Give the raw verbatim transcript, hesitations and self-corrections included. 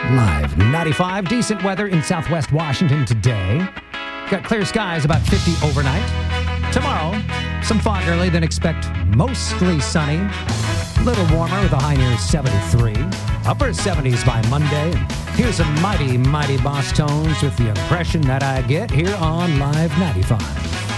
Live ninety-five, decent weather in southwest Washington today. Got clear skies, about fifty overnight. Tomorrow, some fog early, then expect mostly sunny. A little warmer with a high near seventy-three. Upper seventies by Monday. Here's some mighty, mighty Boss Tones with the impression that I get here on Live ninety-five.